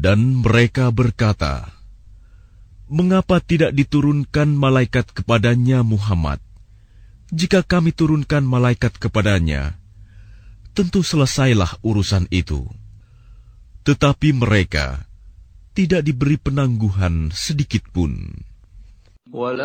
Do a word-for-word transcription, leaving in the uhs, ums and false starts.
Dan mereka berkata, "Mengapa tidak diturunkan malaikat kepadanya Muhammad? Jika kami turunkan malaikat kepadanya, tentu selesailah urusan itu." Tetapi mereka tidak diberi penangguhan sedikitpun.